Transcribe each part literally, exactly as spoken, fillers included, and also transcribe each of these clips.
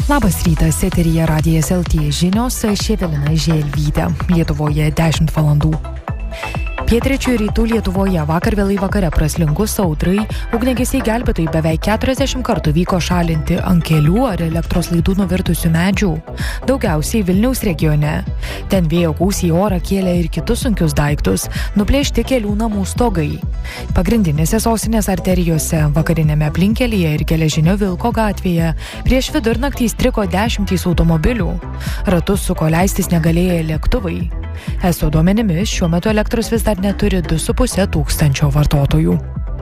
Labas rytas, eteryje Radijas L T žinios, Ševelina Želvytė, Lietuvoje dešimt valandų. Pietryčių ir rytų Lietuvoje vakar vėlai vakare praslinkus audrai, ugniagesiai gelbėtojai beveik keturiasdešimt kartų vyko šalinti ant kelių ar elektros laidų nuvirtusių medžių, daugiausiai Vilniaus regione. Ten vėjo gūsiai į orą kėlė ir kitus sunkius daiktus, nuplėšti kelių namų stogai. Pagrindinėse sostinės arterijose, vakarinėme aplinkelyje ir Geležinio Vilko gatvėje prieš vidurnaktį įstrigo dešimtys automobilių. Ratus suko leistis negalėję lėktuvai. Eso duomenimis šiuo metu elektros vis dar neturi du su puse tūkstančio vartotojų.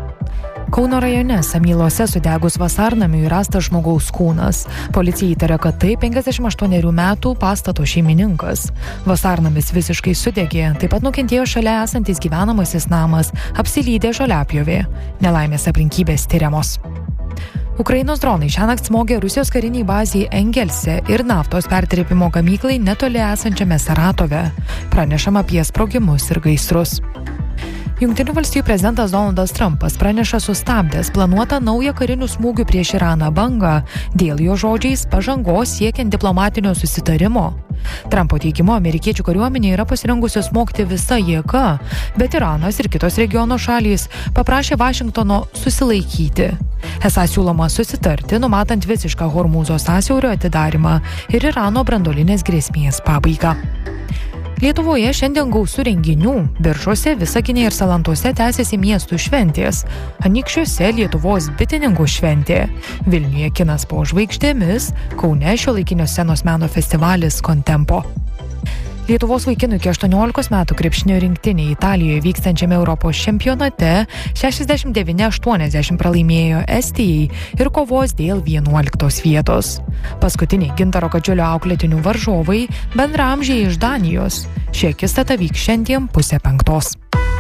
Kauno rajone Samylose sudegus vasarnamiui rastas žmogaus kūnas. Policija įtaria, kad tai penkiasdešimt aštuonerių metų pastato šeimininkas. Vasarnamis visiškai sudegė, taip pat nukentėjo šalia esantis gyvenamasis namas, apsilydė žoliapjovė. Nelaimės aplinkybės tiriamos. Ukrainos dronai šiąnakt smogė Rusijos kariniai bazei Engelse ir naftos perdirbimo gamyklai netoli esančiame Saratove. Pranešama apie sprogimus ir gaisrus. Jungtinių valstijų prezidentas Donaldas Trumpas praneša sustabdęs planuotą naują karinių smūgių prieš Iraną bangą dėl jo žodžiais pažangos siekiant diplomatinio susitarimo. Trumpo teigimu, amerikiečių kariuomenė yra pasirengusi smogti visa jėga, bet Iranas ir kitos regiono šalys paprašė Vašingtono susilaikyti. Esą siūloma susitarti, numatant visišką Hormūzo sąsiaurio atidarymą ir Irano branduolinės grėsmės pabaigą. Lietuvoje šiandien gausu renginių, Biržuose, Visagine ir Salantuose tęsiasi miestų šventės. Anykščiuose Lietuvos bitininkų šventė. Vilniuje kinas po žvaigždėmis, Kaune šiuolaikinio scenos meno festivalis Kontempo. Lietuvos vaikinų iki aštuoniolikos metų krepšinio rinktinė Italijoje vykstančiame Europos čempionate šešiasdešimt devyni aštuoniasdešimt pralaimėjo Estijai ir kovos dėl vienuoliktos vietos. Paskutiniai Gintaro Kadžiulio auklėtinių varžovai bendraamžiai iš Danijos. Ši akistata vyks šiandien pusę penktos.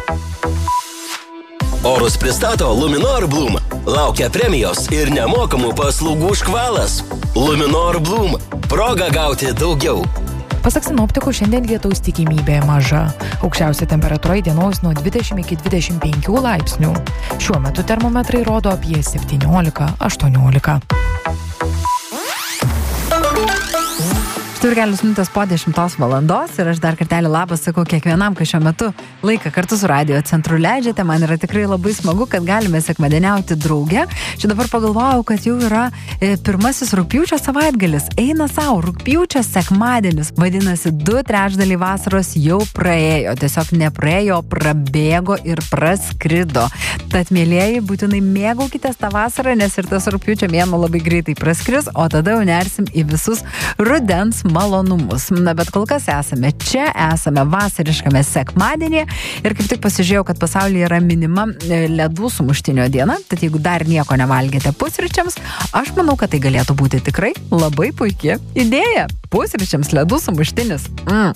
Orus pristato Luminor Bloom. Laukia premijos ir nemokamų paslaugų škvalas. Luminor Bloom. Proga gauti daugiau. Pasak sinoptikų, šiandien lietaus tikimybė maža. Aukščiausia temperatūra įdienos nuo dvidešimt iki dvidešimt penkių laipsnių. Šiuo metu termometrai rodo apie septyniolika aštuoniolika. Štai kelios minutės po dešimtos valandos ir aš dar kartelį labas sakau kiekvienam, kai šiuo metu laiką kartu su radio centru leidžiate. Man yra tikrai labai smagu, kad galime sekmadieniauti drauge. Čia dabar pagalvojau, kad jau yra e, pirmasis rugpjūčio savaitgalis. Eina savo, rugpjūčio sekmadienis. Vadinasi, du trečdaliai vasaros jau praėjo. Tiesiog nepraėjo, prabėgo ir praskrido. Tad, mielieji, būtinai mėgaukitės tą vasarą, nes ir tas rugpjūčio mėnuo labai greitai praskris, o tada jau nersim į visus rudens malonumus. Na, bet kol kas esame čia, esame vasariškame sekmadienį ir kaip tik pasižiūrėjau, kad pasaulyje yra minima ledų sumuštinio diena, tad jeigu dar nieko nevalgėte pusryčiams, aš manau, kad tai galėtų būti tikrai labai puikia idėja. Pusryčiams ledų sumuštinis. Mm.